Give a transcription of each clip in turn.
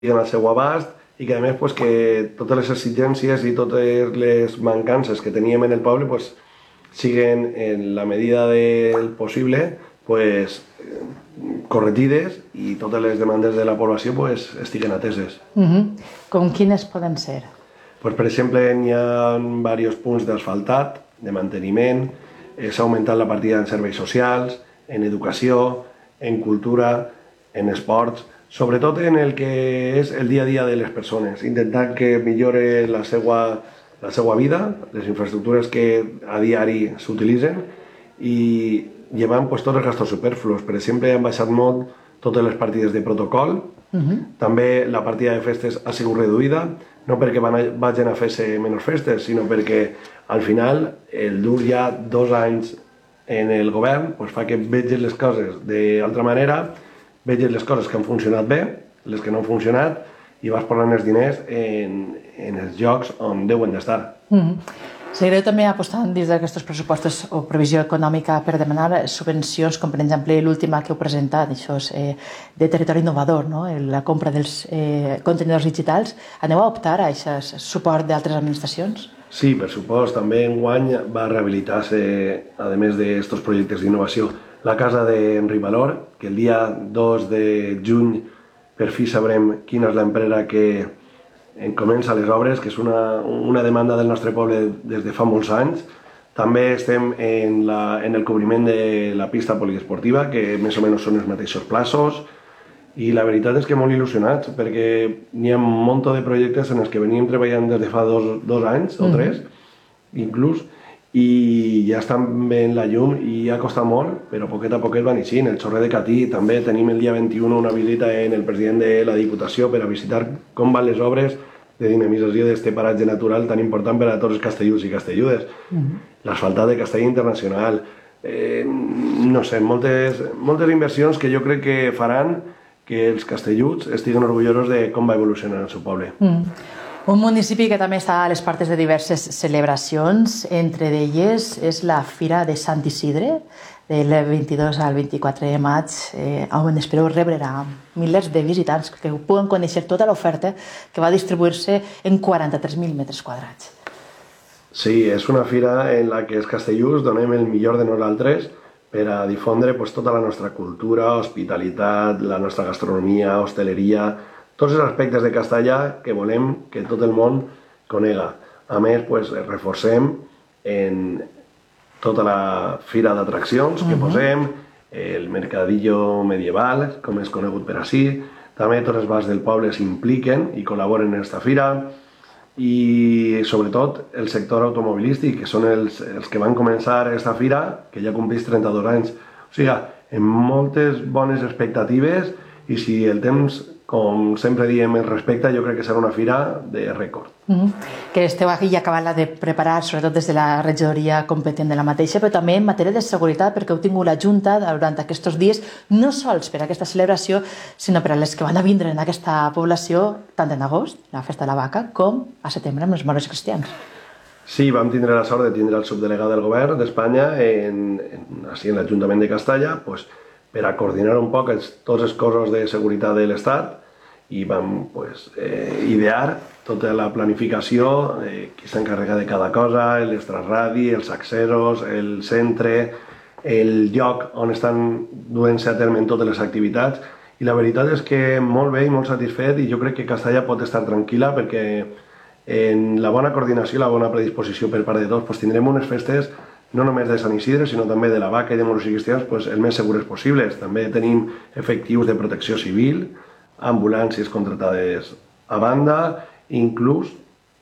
al seu abast i que a més pues, que totes les exigències i totes les mancances que teníem en el poble pues, siguen en la medida del possible pues, corregides i totes les demandes de la població pues, estiguen ateses. Com quines poden ser? Pues, per exemple, hi ha diversos punts d'asfaltat, de manteniment, s'ha augmentat la partida en serveis socials, en educació, en cultura, en esports, sobretot en el que és el dia a dia de les persones, intentant que millore la seva vida, les infraestructures que a diari s'utilitzen i llevant pues, tots els gastos superflus. Per exemple, han baixat molt totes les partides de protocol, també la partida de festes ha sigut reduïda, no perquè vagin a fer-se menys festes, sinó perquè al final el dur ja 2 anys en el govern pues, fa que vegis les coses d'altra manera, vegis les coses que han funcionat bé, les que no han funcionat, i vas posant els diners en els llocs on deuen d'estar. Seguireu també apostant dins d'aquests pressupostos o previsió econòmica per demanar subvencions, com per exemple l'última que heu presentat, això és de territori innovador, no? La compra dels contenidors digitals. Aneu a optar a aquest suport d'altres administracions? Sí, per supost. També enguany va rehabilitar-se, a més d'aquests projectes d'innovació, la casa d'Enric Valor, que el dia 2 de juny per fi sabrem quina és l'empresa que comença les obres, que és una demanda del nostre poble des de fa molts anys. També estem en el cobriment de la pista poliesportiva, que més o menys són els mateixos plaços, i la veritat és que molt il·lusionats, perquè n'hi ha un munt de projectes en els que veníem treballant des de fa 2 anys o 3, inclús, i ja estan veient la llum i ha costat molt, però poquet a poquet van eixint. El Xorrer de Catí, també tenim el dia 21 una visita en el president de la Diputació per a visitar com van les obres de dinamització d'aquest paratge natural tan important per a tots els castelluts i castelludes. L'asfaltat de Castell Internacional, no sé, moltes inversions que jo crec que faran que els castelluts estiguen orgullosos de com va evolucionar el seu poble. Un municipi que també està a les portes de diverses celebracions, entre elles és la Fira de Sant Isidre, del 22 al 24 de maig, on espereu rebre milers de visitants que puguen conèixer tota l'oferta que va distribuir-se en 43.000 metres quadrats. Sí, és una fira en la que els castellús donem el millor de nosaltres per a difondre tota la nostra cultura, hospitalitat, la nostra gastronomia, hostaleria, tots els aspectes de Castalla que volem que tot el món conega. A més, reforcem en tota la fira d'atraccions que posem, el mercadillo medieval, com és conegut per ací, també tots els bars del poble s'impliquen i col·laboren en aquesta fira, i sobretot el sector automobilístic, que són els que van començar aquesta fira, que ja compleix 32 anys. O sigui, amb moltes bones expectatives, i si el temps, com sempre diem, el respecte, jo crec que serà una fira de rècord. Que esteu aquí ja acabant de preparar, sobretot des de la regidoria competent de la mateixa, però també en matèria de seguretat, perquè heu tingut la Junta durant aquests dies, no sols per a aquesta celebració, sinó per a les que van a vindre en aquesta població, tant en agost, la Festa de la Vaca, com a setembre amb els moros cristians. Sí, vam tindre la sort de tindre el subdelegat del govern d'Espanya en l'Ajuntament de Castalla per a coordinar un poc tots els cossos de seguretat de l'Estat, i vam idear tota la planificació, qui s'encarrega de cada cosa, l'estraradi, els accessos, el centre, el lloc on estan duent-se a terme en totes les activitats, i la veritat és que molt bé i molt satisfet, i jo crec que Castalla pot estar tranquil·la perquè en la bona coordinació i la bona predisposició per part de tots tindrem unes festes no només de Sant Isidre, sinó també de la Vaca i de moros i cristians el més segures possibles. També tenim efectius de protecció civil, ambulàncies contratades a banda, inclús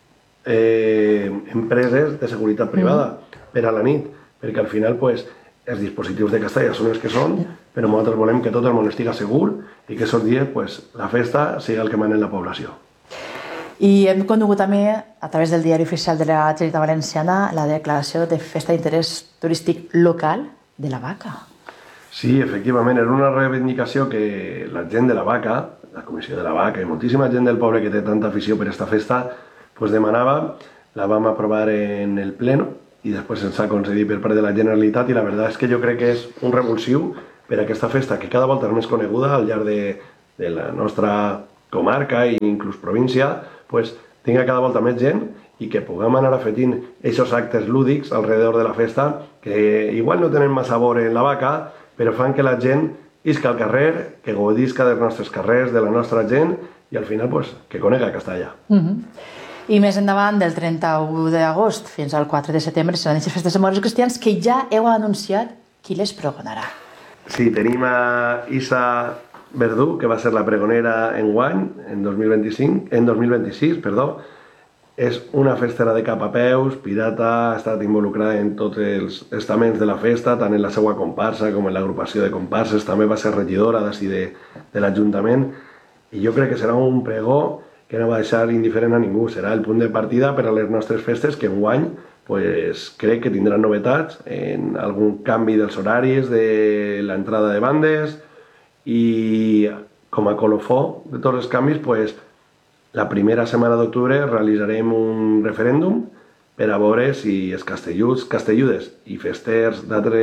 empreses de seguretat privada per a la nit, perquè al final els dispositius de Castalla són els que són, però nosaltres volem que tot el món estigui segur i que aquests dies la festa sigui el que mana en la població. I hem conegut també, a través del diari oficial de la Generalitat Valenciana, la declaració de festa d'interès turístic local de la Vaca. Sí, efectivament, era una reivindicació que la gent de la Vaca, la Comissió de la Vaca i moltíssima gent del poble que té tanta afició per aquesta festa, demanava, la vam aprovar en el pleno i després se'ns ha concedit per part de la Generalitat, i la veritat és que jo crec que és un revulsiu per a aquesta festa que cada volta és més coneguda al llarg de la nostra comarca i inclús província, pues, tinga cada volta més gent i que puguem anar afetint aquests actes lúdics alrededor de la festa que igual no tenen massa a veure en la vaca, però fan que la gent isca al carrer, que gaudisca dels nostres carrers, de la nostra gent i al final pues, que conega Castalla. I més endavant, del 31 d'agost fins al 4 de setembre, seran aquestes festes de moros cristians que ja heu anunciat qui les pregonarà. Sí, tenim a Isa Verdú, que va ser la pregonera enguany, en 2026, perdó. És una festera de cap a peus, pirata, ha estat involucrada en tots els estaments de la festa, tant en la seva comparsa com en l'agrupació de comparses, també va ser regidora d'ací de l'Ajuntament, i jo crec que serà un pregó que no va deixar indiferent a ningú, serà el punt de partida per a les nostres festes que enguany pues, crec que tindran novetats en algun canvi dels horaris, de l'entrada de bandes, i com a colofó de tots els canvis, pues, la primera setmana d'octubre realitzarem un referèndum per a veure si els castelluts, castelludes i festers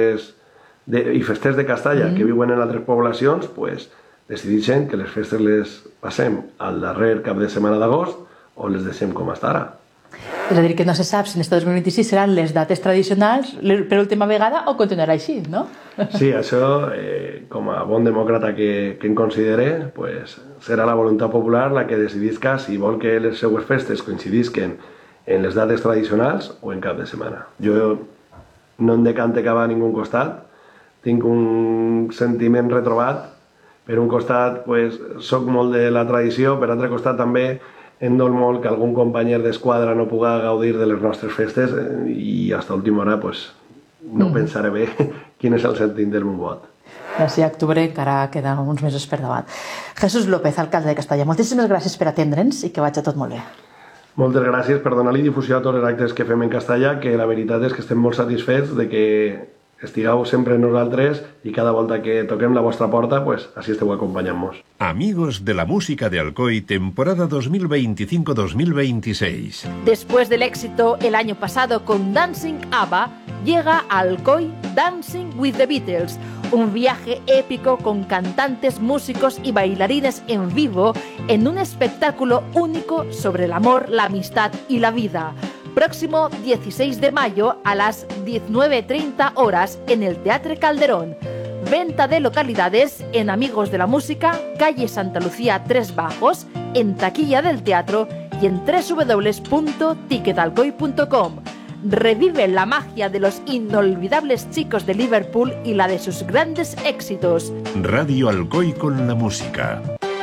de Castalla que viuen en altres poblacions pues, decideixen que les festes les passem al darrer cap de setmana d'agost o les deixem com està ara. És a dir, que no se sap si en este 2026 seran les dates tradicionals per última vegada o continuarà així, no? Sí, això, com a bon demòcrata que em considere, pues, serà la voluntat popular la que decidisca si vol que les seues festes coincidisquen en les dates tradicionals o en cap de setmana. Jo no em decante cap a ningú costat, tinc un sentiment retrobat. Per un costat, pues, soc molt de la tradició, per altre costat també em dol molt que algun company d'esquadra no pugui gaudir de les nostres festes i fins a última hora pues, no pensaré bé quin és el sentit del meu vot. Així a octubre encara queden uns mesos per davant. Jesús López, alcalde de Castalla, moltíssimes gràcies per atendre'ns i que vagi tot molt bé. Moltes gràcies per donar-li difusió a tots els actes que fem en Castalla, que la veritat és que estem molt satisfets de que estigueu sempre nosaltres y cada volta que toquem la vuestra porta, pues así esteu acompañamos. Amigos de la música de Alcoy, temporada 2025-2026. Después del éxito el año pasado con Dancing ABBA, llega a Alcoy Dancing with the Beatles, un viaje épico con cantantes, músicos y bailarines en vivo en un espectáculo único sobre el amor, la amistad y la vida. Próximo 16 de mayo a las 19:30 horas en el Teatro Calderón. Venta de localidades en Amigos de la Música, calle Santa Lucía 3 Bajos, en taquilla del teatro y en www.ticketalcoy.com. Revive la magia de los inolvidables chicos de Liverpool y la de sus grandes éxitos. Radio Alcoy con la música.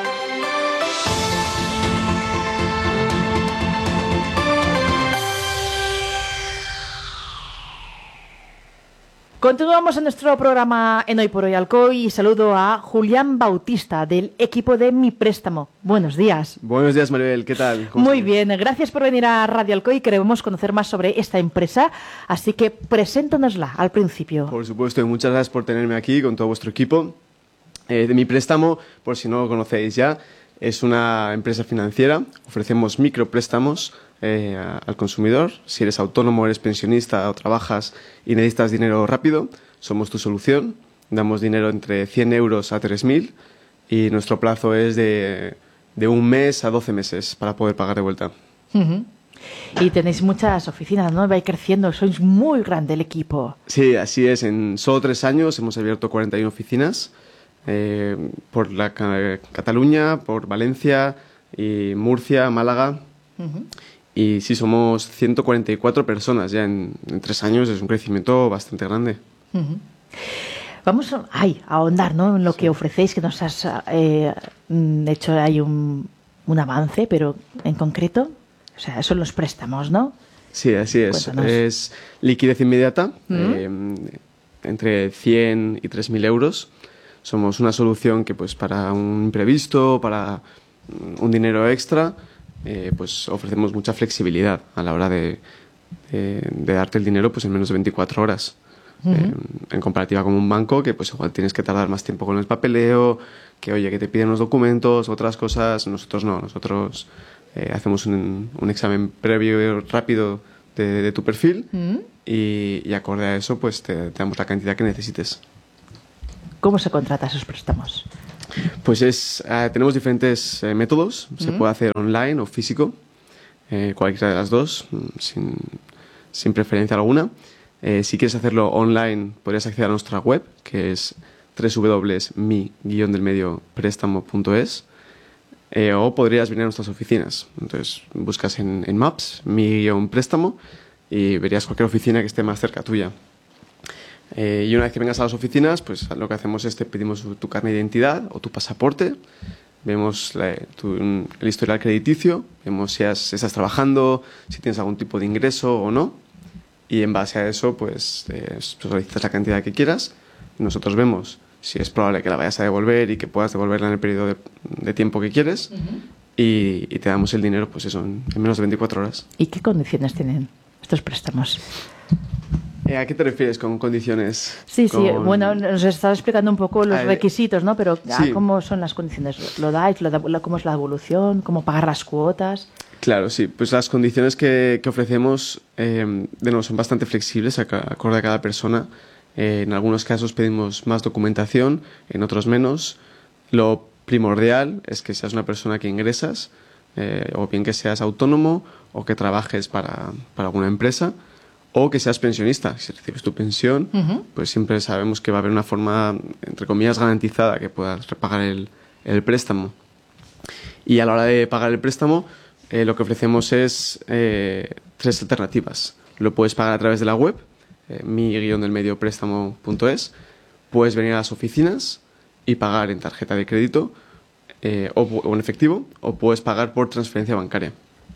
Continuamos en nuestro programa en Hoy por Hoy Alcoy y saludo a Julián Bautista del equipo de Mi Préstamo. Buenos días. Buenos días, Maribel, ¿qué tal? Muy bien, gracias por venir a Radio Alcoy. Queremos conocer más sobre esta empresa, así que preséntanosla al principio. Por supuesto, y muchas gracias por tenerme aquí con todo vuestro equipo. De Mi Préstamo, por si no lo conocéis ya, es una empresa financiera. Ofrecemos micropréstamos al consumidor. Si eres autónomo, eres pensionista o trabajas y necesitas dinero rápido, somos tu solución. Damos dinero entre 100 euros a 3.000 y nuestro plazo es de 1 mes a 12 meses para poder pagar de vuelta. Y tenéis muchas oficinas, ¿no? Vais creciendo, sois muy grande el equipo. Sí, así es. En solo 3 años hemos abierto 41 oficinas por la Cataluña, por Valencia y Murcia, Málaga. Y sí, somos 144 personas ya en 3 años, es un crecimiento bastante grande. Vamos a ahondar, ¿no?, en lo que ofrecéis, que nos has hecho ahí un avance, pero en concreto, o sea, son los préstamos, ¿no? Sí, así es. Cuéntanos. Es liquidez inmediata, entre 100 y 3.000 euros. Somos una solución que, pues, para un imprevisto, para un dinero extra, pues ofrecemos mucha flexibilidad a la hora de darte el dinero, pues, en menos de 24 horas. En comparativa con un banco que, pues, igual tienes que tardar más tiempo con el papeleo, que oye, que te piden los documentos, otras cosas. Nosotros no, nosotros hacemos un examen previo rápido de tu perfil y acorde a eso, pues te damos la cantidad que necesites. ¿Cómo se contrata esos préstamos? Pues tenemos diferentes métodos. Se puede hacer online o físico, cualquiera de las dos, sin preferencia alguna. Si quieres hacerlo online, podrías acceder a nuestra web, que es www.mi-préstamo.es, o podrías venir a nuestras oficinas. Entonces buscas en Maps mi-préstamo y verías cualquier oficina que esté más cerca tuya. Y una vez que vengas a las oficinas, pues lo que hacemos es te pedimos tu carnet de identidad o tu pasaporte, vemos el historial crediticio, vemos si estás trabajando, si tienes algún tipo de ingreso o no, y en base a eso pues solicitas la cantidad que quieras. Nosotros vemos si es probable que la vayas a devolver y que puedas devolverla en el periodo de tiempo que quieres, y te damos el dinero pues eso, en menos de 24 horas. ¿Y qué condiciones tienen estos préstamos? ¿A qué te refieres con condiciones? Sí, bueno, nos estás explicando un poco los requisitos, ¿no? Pero sí. ¿cómo son las condiciones? ¿Lo dais? ¿Cómo es la devolución? ¿Cómo pagar las cuotas? Claro, sí. Pues las condiciones que ofrecemos de nuevo son bastante flexibles, acorde a cada persona. En algunos casos pedimos más documentación, en otros menos. Lo primordial es que seas una persona que ingresas, o bien que seas autónomo o que trabajes para alguna empresa, o que seas pensionista. Si recibes tu pensión, pues siempre sabemos que va a haber una forma, entre comillas, garantizada que puedas repagar el préstamo. Y a la hora de pagar el préstamo, lo que ofrecemos es 3 alternativas. Lo puedes pagar a través de la web, mi-préstamo.es. Puedes venir a las oficinas y pagar en tarjeta de crédito o en efectivo, o puedes pagar por transferencia bancaria.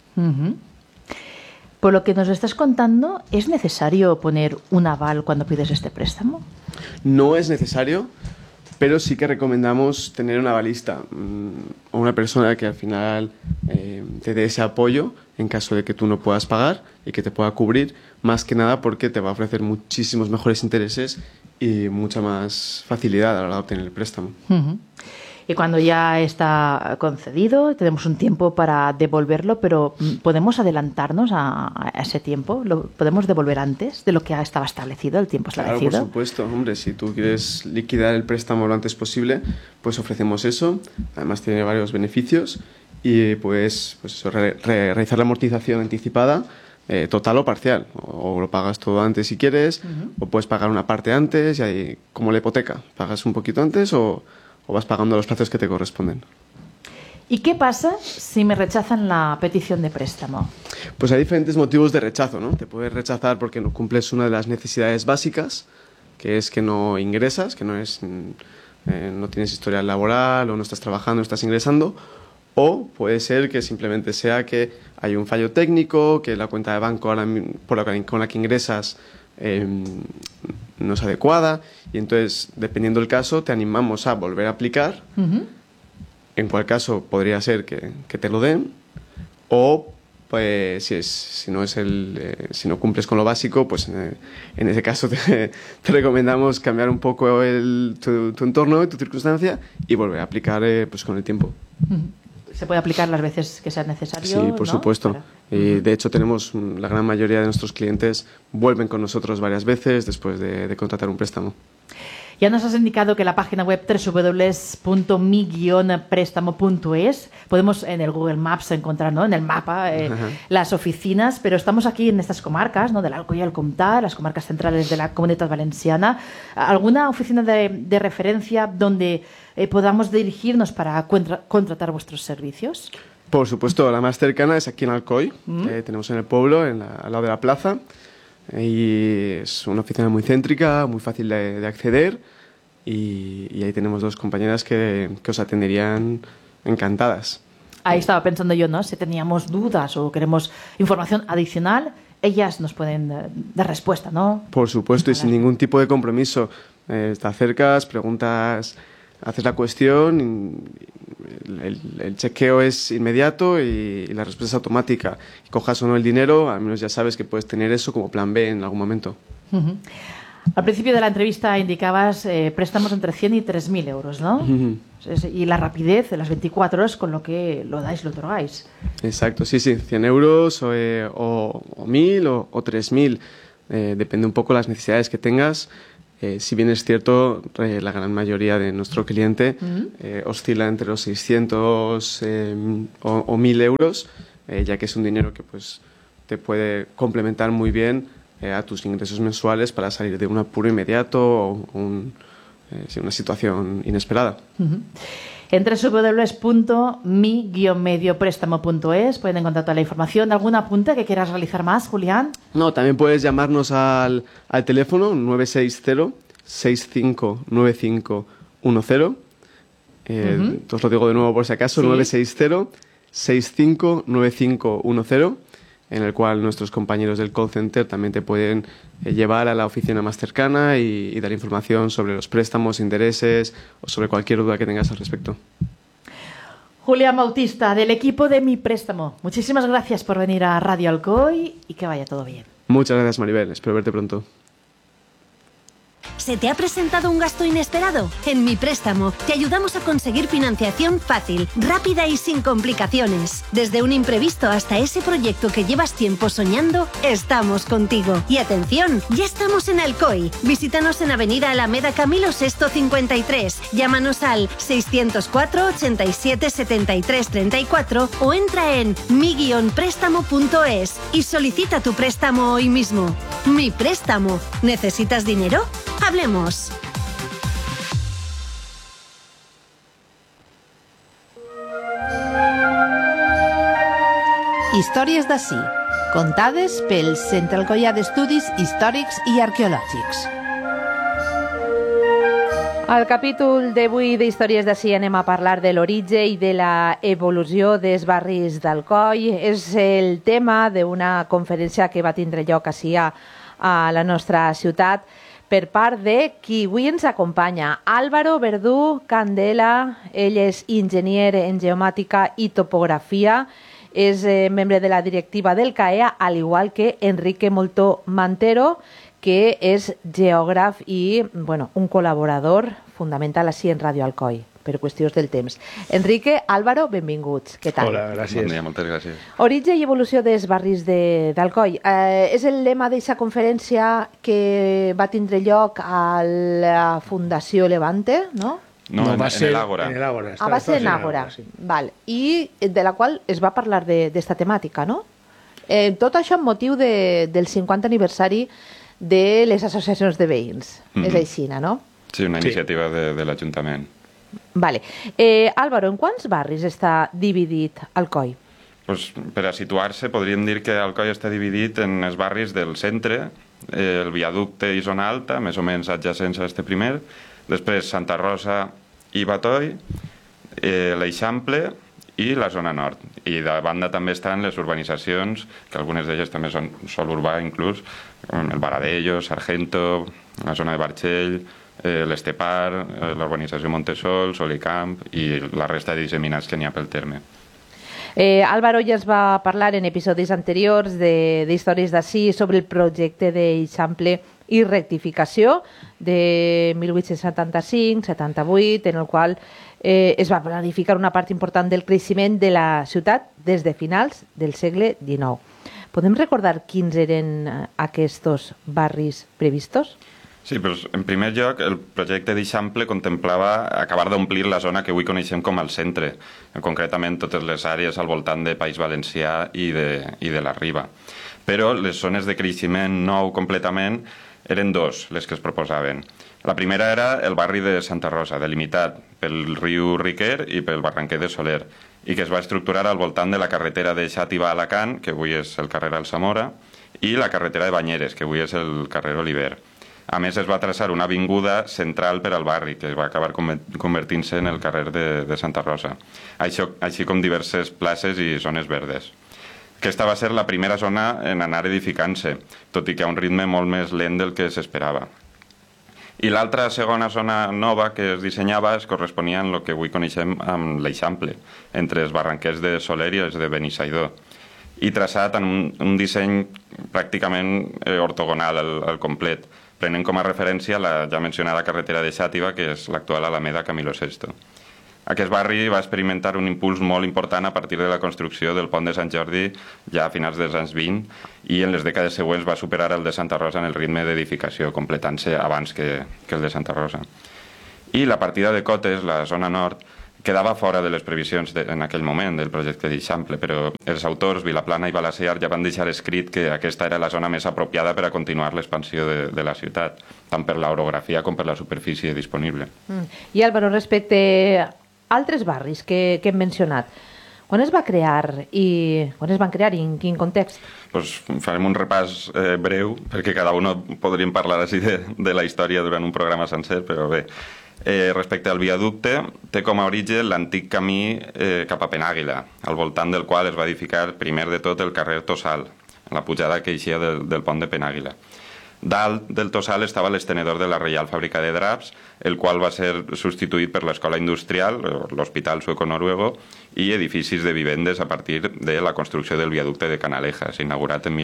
Por lo que nos estás contando, ¿es necesario poner un aval cuando pides este préstamo? No es necesario, pero sí que recomendamos tener un avalista o una persona que al final te dé ese apoyo en caso de que tú no puedas pagar y que te pueda cubrir, más que nada porque te va a ofrecer muchísimos mejores intereses y mucha más facilidad a la hora de obtener el préstamo. Y cuando ya está concedido, tenemos un tiempo para devolverlo, pero ¿podemos adelantarnos a ese tiempo? ¿Lo podemos devolver antes de lo que estaba establecido, el tiempo establecido? Claro, por supuesto. Hombre, si tú quieres liquidar el préstamo lo antes posible, pues ofrecemos eso. Además tiene varios beneficios y pues eso, realizar la amortización anticipada, total o parcial. O lo pagas todo antes si quieres, o puedes pagar una parte antes, y ahí, como la hipoteca, pagas un poquito antes o vas pagando los plazos que te corresponden. ¿Y qué pasa si me rechazan la petición de préstamo? Pues hay diferentes motivos de rechazo, ¿no? Te puedes rechazar porque no cumples una de las necesidades básicas, que es que no ingresas, que no tienes historial laboral o no estás trabajando, no estás ingresando, o puede ser que simplemente sea que hay un fallo técnico, que la cuenta de banco con la que ingresas no es adecuada, y entonces, dependiendo del caso, te animamos a volver a aplicar, en cual caso podría ser que te lo den, o pues si no cumples con lo básico, pues en ese caso te recomendamos cambiar un poco tu entorno y tu circunstancia y volver a aplicar pues con el tiempo. ¿Se puede aplicar las veces que sea necesario? Sí, por supuesto. Y de hecho la gran mayoría de nuestros clientes vuelven con nosotros varias veces después de contratar un préstamo. Ya nos has indicado que la página web www.mi-préstamo.es, podemos en el Google Maps encontrar, ¿no?, en el mapa las oficinas, pero estamos aquí en estas comarcas, ¿no?, del Alcoy y el Comtat, las comarcas centrales de la Comunitat Valenciana. ¿Alguna oficina de referencia donde podamos dirigirnos para contratar vuestros servicios? Por supuesto, la más cercana es aquí en Alcoy. Tenemos en el pueblo, al lado de la plaza. Y es una oficina muy céntrica, muy fácil de acceder, y ahí tenemos 2 compañeras que os atenderían encantadas. Ahí estaba pensando yo, ¿no? Si teníamos dudas o queremos información adicional, ellas nos pueden dar respuesta, ¿no? Por supuesto, y sin ningún tipo de compromiso. Te acercas, preguntas, haces la cuestión, el chequeo es inmediato y la respuesta es automática. Y cojas o no el dinero, al menos ya sabes que puedes tener eso como plan B en algún momento. Al principio de la entrevista indicabas préstamos entre 100 y 3.000 euros, ¿no? Y la rapidez de las 24 horas con lo que lo dais, lo otorgáis. Exacto, sí, 100 euros o 1.000 o 3.000. Depende un poco de las necesidades que tengas. Si bien es cierto, la gran mayoría de nuestro cliente oscila entre los 600 o 1.000 euros, ya que es un dinero que pues te puede complementar muy bien a tus ingresos mensuales para salir de un apuro inmediato o una situación inesperada. En www.mi-medioprestamo.es pueden encontrar toda la información. ¿Algún apunte que quieras realizar más, Julián? No, también puedes llamarnos al teléfono 960-659510. Te os lo digo de nuevo por si acaso, sí. 960-659510, en el cual nuestros compañeros del call center también te pueden llevar a la oficina más cercana y dar información sobre los préstamos, intereses o sobre cualquier duda que tengas al respecto. Julián Bautista, del equipo de Mi Préstamo, muchísimas gracias por venir a Radio Alcoy y que vaya todo bien. Muchas gracias, Maribel. Espero verte pronto. ¿Se te ha presentado un gasto inesperado? En Mi Préstamo te ayudamos a conseguir financiación fácil, rápida y sin complicaciones. Desde un imprevisto hasta ese proyecto que llevas tiempo soñando, estamos contigo. Y atención, ya estamos en Alcoy. Visítanos en Avenida Alameda Camilo VI 53. Llámanos al 604 87 73 34 o entra en mi-préstamo.es y solicita tu préstamo hoy mismo. Mi Préstamo. ¿Necesitas dinero? Hablemos. Històries d'ací, contades pel Centre Alcoià d'Estudis Històrics i Arqueològics. Al capítol d'avui d'Històries d'ací anem a parlar de l'origen i de la evolució dels barris d'Alcoi. És el tema d'una conferència que va tindre lloc ací a la nostra ciutat per part de qui avui ens acompanya, Álvaro Verdú Candela. Ell és enginyer en geomàtica i topografia, és membre de la directiva del CAEA, al igual que Enrique Moltó Mantero, que és geògraf i un col·laborador fundamental així en Radio Alcoi, per qüestions del temps. Enrique, Álvaro, benvinguts. Què tal? Hola, gràcies. Bon dia, moltes gràcies. Origen i evolució dels barris d'Alcoi. És el lema d'aquesta conferència que va tindre lloc a la Fundació Levante, no? No, va ser en l'Àgora. En l'Àgora. Va ser en Àgora. Sí. Val. I de la qual es va parlar d'esta temàtica, no? Tot això amb motiu del 50 aniversari de les associacions de veïns. És així, no? Sí, una iniciativa de l'Ajuntament. Vale. Álvaro, en quants barris està dividit Alcoi? Pues, per a situar-se, podríem dir que Alcoi està dividit en els barris del centre, el viaducte i zona alta, més o menys adjacents a este primer, després Santa Rosa i Batoi, l'Eixample i la zona nord. I de banda també estan les urbanitzacions, que algunes d'elles també són sol urbà inclús, el Varadillo, Sargento, la zona de Barxell, l'Estepar, l'urbanització Montesol, Solicamp i la resta de disseminats que n'hi ha pel terme. Álvaro ja es va parlar en episodis anteriors d'Històries d'ací sobre el projecte d'Eixample i rectificació de 1875-78, en el qual es va planificar una part important del creixement de la ciutat des de finals del segle XIX. Podem recordar quins eren aquests barris previstos? Sí, però en primer lloc, el projecte d'Eixample contemplava acabar d'omplir la zona que avui coneixem com el centre, concretament totes les àrees al voltant de País Valencià i de la Riba. Però les zones de creixement nou completament eren dos, les que es proposaven. La primera era el barri de Santa Rosa, delimitat pel riu Riquer i pel barranquer de Soler, i que es va estructurar al voltant de la carretera de Xàtiva a Alacant, que avui és el carrer Alsamora, i la carretera de Banyeres, que avui és el carrer Oliver. A més, es va traçar una avinguda central per al barri, que es va acabar convertint-se en el carrer de Santa Rosa, així com diverses places i zones verdes. Aquesta va ser la primera zona en anar edificant-se, tot i que a un ritme molt més lent del que s'esperava. I l'altra segona zona nova que es dissenyava es corresponia amb el que avui coneixem amb l'Eixample, entre els barranquers de Soler i els de Benissaidó, i traçat en un disseny pràcticament ortogonal al complet, prenent com a referència la ja mencionada carretera de Xàtiva, que és l'actual Alameda Camilo VI. Aquest barri va experimentar un impuls molt important a partir de la construcció del pont de Sant Jordi ja a finals dels anys 20 i en les dècades següents va superar el de Santa Rosa en el ritme d'edificació, completant-se abans que el de Santa Rosa. I la partida de Cotes, la zona nord, quedava fora de les previsions en aquell moment del projecte d'Eixample, però els autors Vilaplana i Balasear ja van deixar escrit que aquesta era la zona més apropiada per a continuar l'expansió de la ciutat, tant per l'orografia com per la superfície disponible. I Álvaro, respecte a altres barris que hem mencionat, quan es va crear i quan es van crear i en quin context? Pues farem un repàs breu, perquè cada un podríem parlar així de la història durant un programa sencer, però bé. Respecte al viaducte, té com a origen l'antic camí cap a Penàguila, al voltant del qual es va edificar primer de tot el carrer Tossal, la pujada que eixia del pont de Penàguila. Dalt del Tossal estava l'estenedor de la Reial Fàbrica de Draps, el qual va ser substituït per l'Escola Industrial, l'Hospital Sueco-Noruego, i edificis de vivendes a partir de la construcció del viaducte de Canalejas, inaugurat en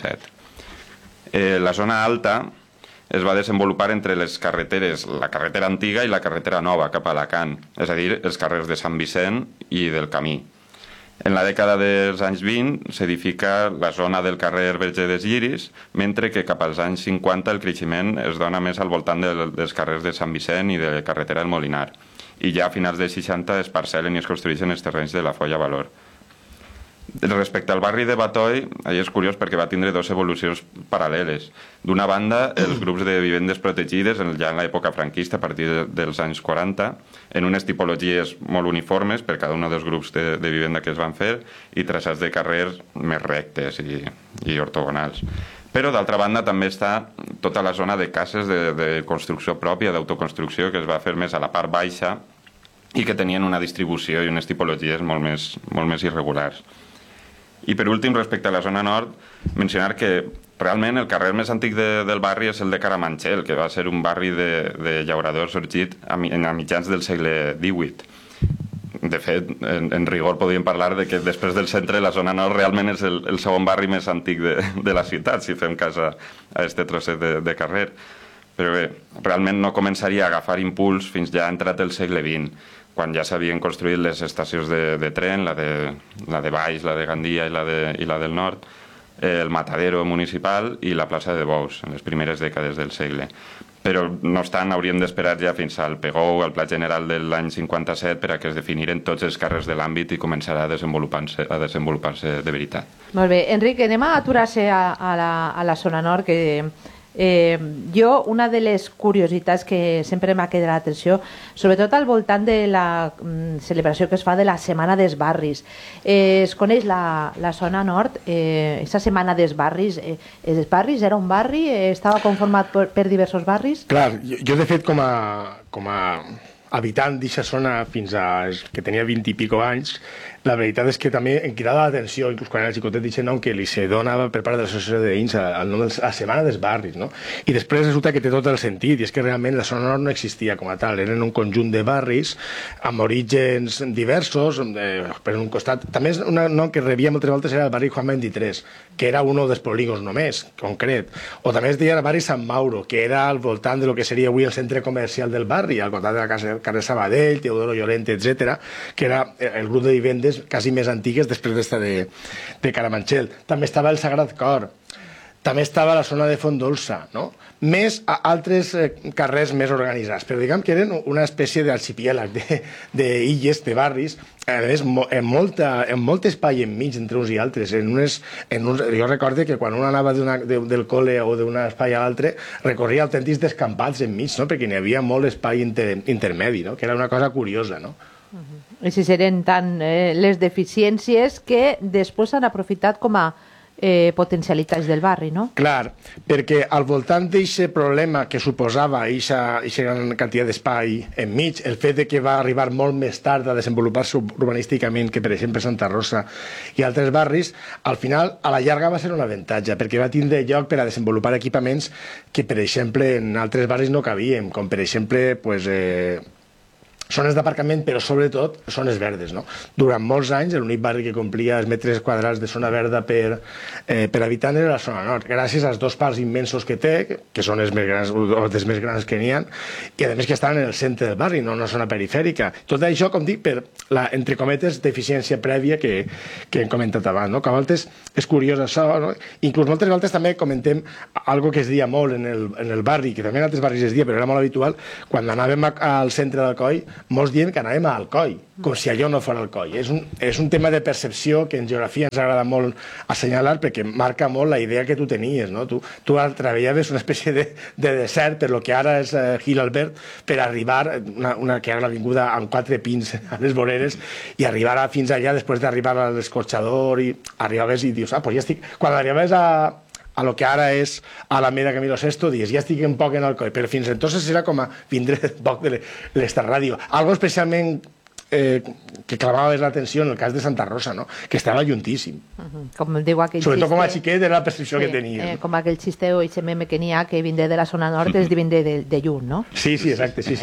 1907. La zona alta es va desenvolupar entre les carreteres, la carretera antiga i la carretera nova, cap a Alacant, és a dir, els carrers de Sant Vicent i del Camí. En la dècada dels anys 20 s'edifica la zona del carrer Verger dels Lliris, mentre que cap als anys 50 el creixement es dona més al voltant dels carrers de Sant Vicent i de la carretera del Molinar. I ja a finals dels 60 es parcel·len i es construeixen els terrenys de la Folla Valor. Respecte al barri de Batoi, és curiós perquè va tindre dues evolucions paral·leles. D'una banda, els grups de vivendes protegides, ja en l'època franquista, a partir dels anys 40, en unes tipologies molt uniformes per cada un dels grups de vivenda que es van fer i traçats de carrers més rectes i ortogonals. Però, d'altra banda, també està tota la zona de cases de construcció pròpia, d'autoconstrucció, que es va fer més a la part baixa i que tenien una distribució i unes tipologies molt més irregulars. I per últim, respecte a la zona nord, mencionar que realment el carrer més antic del barri és el de Caramanchel, que va ser un barri de llauradors sorgit a mitjans del segle XVIII. De fet, en rigor podríem parlar de que després del centre la zona nord realment és el segon barri més antic de la ciutat, si fem cas a aquest trosset de carrer. Però bé, realment no començaria a agafar impuls fins ja entrat el segle XX, quan ja s'havien construït les estacions de tren, la de Baix, la de Gandia i la del Nord, el Matadero municipal i la plaça de Bous, en les primeres dècades del segle. Però, no obstant, hauríem d'esperar ja fins al Pegou, al Pla General de l'any 57, per a que es definiren tots els carrers de l'àmbit i començarà a desenvolupar-se de veritat. Molt bé. Enric, anem a aturar-se a la zona nord, que jo, una de les curiositats que sempre m'ha quedat l'atenció, sobretot al voltant de la celebració que es fa de la Setmana dels Barris. Es coneix la zona nord, aquesta Setmana dels Barris. Els barris, era un barri? Estava conformat per diversos barris? Clar, jo de fet com a habitant d'aquesta zona fins a que tenia 20 i pico anys, la veritat és que també em cridava l'atenció, inclús quan era xicotet, d'aquest nom que li se donava per part de l'associació de veïns el nom de la Setmana dels Barris, no? I després resulta que té tot el sentit, i és que realment la zona nord no existia com a tal, eren un conjunt de barris amb orígens diversos, per un costat. També un nom que rebia moltes voltes era el barri Juan 23, que era un dels polígons només, concret. O també es deia el barri Sant Mauro, que era al voltant de lo que seria avui el centre comercial del barri, al voltant de la carrer Sabadell, Teodoro Llorente, etc., que era el grup de vivendes quasi més antigues després d'esta de Caramanchel. També estava el Sagrat Cor, també estava la zona de Fondolsa, no? Més a altres carrers més organitzats, però diguem que eren una espècie d'arxipièlag d'illes, de barris, a més, amb molt espai enmig entre uns i altres. Jo recordo que quan un anava del col·le o d'un espai a l'altre, recorria autèntics descampats enmig, no? Perquè n'hi havia molt espai intermedi, no? Que era una cosa curiosa, no? I si serien tant les deficiències que després s'han aprofitat com a potencialitats del barri, no? Clar, perquè al voltant d'aquest problema que suposava aquesta gran quantitat d'espai enmig, el fet que va arribar molt més tard a desenvolupar-se urbanísticament que, per exemple, Santa Rosa i altres barris, al final, a la llarga va ser un avantatge, perquè va tindre lloc per a desenvolupar equipaments que, per exemple, en altres barris no cabien, com, per exemple, zones d'aparcament, però sobretot zones verdes, no? Durant molts anys, l'únic barri que complia els metres quadrats de zona verda per habitant era la zona nord, gràcies als 2 parcs immensos que té, que són els més grans, o dels més grans que n'hi ha, i a més que estan en el centre del barri, no en una zona perifèrica. Tot això, com dic, per la, entre cometes, deficiència prèvia que hem comentat abans, no? Que a voltes és curiós això, no? Inclús moltes voltes també comentem algo que es dia molt en el barri, que també en altres barris es dia, però era molt habitual, quan anàvem al centre d'Alcoi, molts diem que anàvem a Alcoi, com si allò no fos Alcoi. És un tema de percepció que en geografia ens agrada molt assenyalar perquè marca molt la idea que tu tenies, no? Tu treballaves una espècie de desert per lo que ara és Gil Albert, per arribar, que era l'avinguda amb 4 pins a les voreres, i arribar fins allà, després d'arribar a l'escorxador, i arribaves i dius, pues ja estic... Quan arribaves a lo que ara és Alameda Camilo Sesto, dius, ja estic un poc en Alcoi, però fins entonces era com a vindre un poc de l'Estarràdio. Algo especialment que clamava l'atenció en el cas de Santa Rosa, no? Que estava juntíssim. Com diu aquell Sobretot xiste, com a xiquet era la percepció que tenia. Com aquell xiste o aquest meme que n'hi ha que vindré de la zona nord és de vindré de lluny, no? Sí, exacte, sí.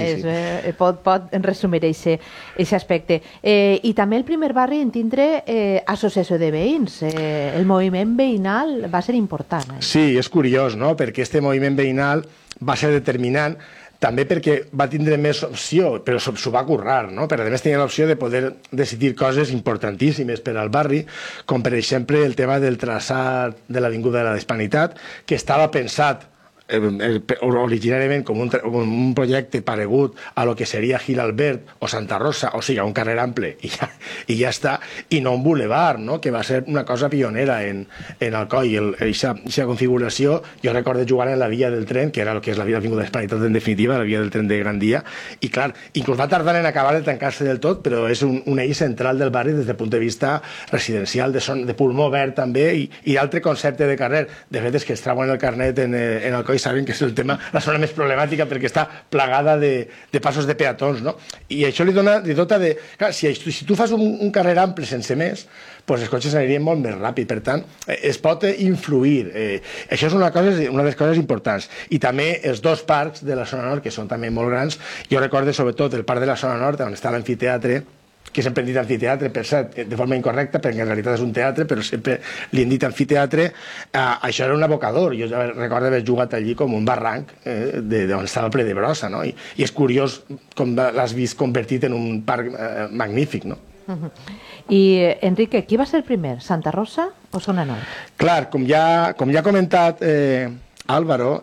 Pot resumir aquest aspecte. I també el primer barri en tindre associació de veïns. El moviment veïnal va ser important. Sí, és curiós, no? Perquè este moviment veïnal va ser determinant també perquè va tindre més opció, però s'ho va currar, no? Però a més tenia l'opció de poder decidir coses importantíssimes per al barri, com per exemple el tema del traçat de l'Avinguda de la Hispanitat, que estava pensat originàriament com un projecte paregut a lo que seria Gil Albert o Santa Rosa, o sigui, un carrer ample i ja està, i no un boulevard, no? Que va ser una cosa pionera en Alcoi. Aquesta configuració, jo recordo jugar en la via del tren, que era el que és la via d'Avinguda Hispanitat en definitiva, la via del tren de Gandia, i clar, inclús va tardar en acabar de tancar-se del tot, però és un eix central del barri des del punt de vista residencial, de pulmó verd també, i altre concepte de carrer. De fet, és que es treuen el carnet en Alcoi, saben que és el tema, la zona més problemàtica perquè està plagada de passos de peatons, no? I això li dota de... Clar, si tu fas un carrer ample sense més, doncs els cotxes anirien molt més ràpid. Per tant, es pot influir. Això és una de les coses importants. I també els 2 parcs de la zona nord, que són també molt grans. Jo recordo sobretot el parc de la zona nord, on està l'amfiteatre, que sempre hem dit amfiteatre, per cert, de forma incorrecta, perquè en realitat és un teatre, però sempre li hem dit amfiteatre. Això era un abocador. Jo recordo haver jugat allí com un barranc d'on estava el ple de brossa, no? I és curiós com l'has vist convertit en un parc magnífic, no? I, Enrique, qui va ser el primer? Santa Rosa o Zona Nord? Clar, com ja ha comentat Álvaro,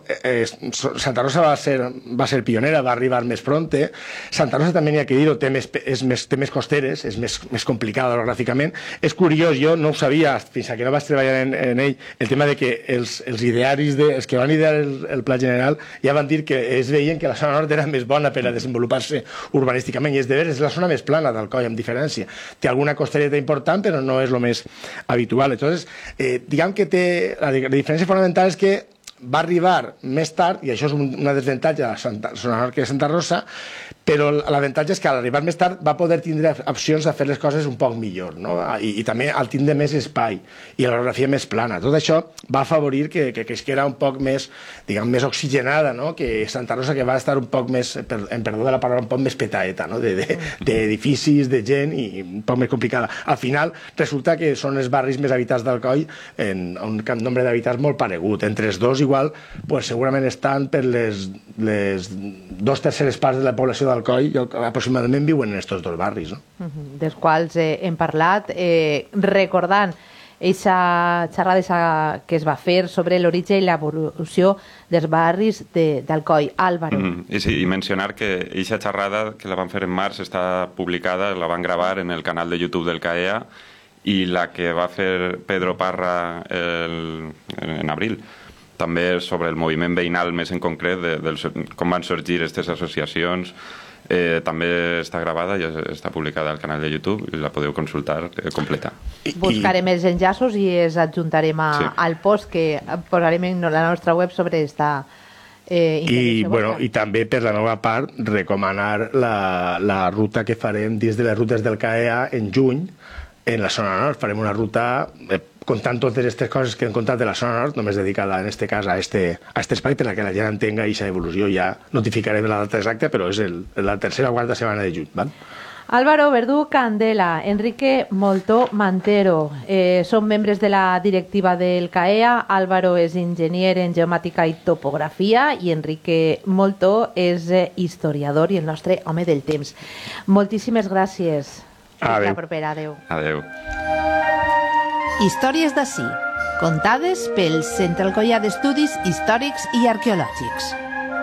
Santa Rosa va ser pionera, va arribar més pronte. Santa Rosa també n'hi ha que dir-ho, té més costeres, és més complicada orogràficament. És curiós, jo no ho sabia fins que no vaig treballar en ell, el tema de que els idearis, els que van idear el Pla General, ja van dir que es veien que la zona nord era més bona per a desenvolupar-se urbanísticament, i és de veres, és la zona més plana d'Alcoi, amb diferència. Té alguna costereta important, però no és el més habitual. Entonces, diguem que la diferència fonamental és que va arribar més tard, i això és una desavantatge de Zona Nord que de Santa Rosa, però l'avantatge és que al arribar més tard va poder tindre opcions de fer les coses un poc millor, no? I també al tindre més espai i l'orografia més plana. Tot això va afavorir que era un poc més, diguem, més oxigenada, no? Que Santa Rosa, que va estar un poc més, en perdó de la paraula, un poc més petaeta, no? D'edificis, de gent, i un poc més complicada. Al final resulta que són els barris més habitats d'Alcoi en un nombre d'habitants molt paregut. Entre els dos igual, pues, segurament estan per les 2/3 parts de la població d'Alcoi, aproximadament viuen en aquests 2 barris, no? Dels quals hem parlat, recordant aquesta xerrada que es va fer sobre l'origen i l'evolució dels barris d'Alcoi. Álvaro. I mencionar que aquesta xerrada, que la van fer en març, està publicada, la van gravar en el canal de YouTube del CAEA, i la que va fer Pedro Parra en abril, també sobre el moviment veïnal més en concret, com van sorgir aquestes associacions, també està gravada i està publicada al canal de YouTube i la podeu consultar completa. Buscarem els enllaços i els adjuntarem al post que posarem en la nostra web sobre esta intervenció. I també per la meva part recomanar la ruta que farem dins de les rutes del CAEA en juny, en la zona nord. Farem una ruta contant totes aquestes coses que hem contat de la zona nord, només dedicada en aquest cas a este espai per a que la gent entenga aquesta evolució. Ja notificarem la data exacta, però és la tercera o quarta setmana de juny. Val? Álvaro Verdú Candela, Enrique Moltó Mantero, són membres de la directiva del CAEA. Álvaro és enginyer en geomàtica i topografia i Enrique Moltó és historiador i el nostre home del temps. Moltíssimes gràcies. Fins la propera. Adéu. Adéu. Històries d'ací, contades pel Centre Alcoià d'Estudis Històrics i Arqueològics.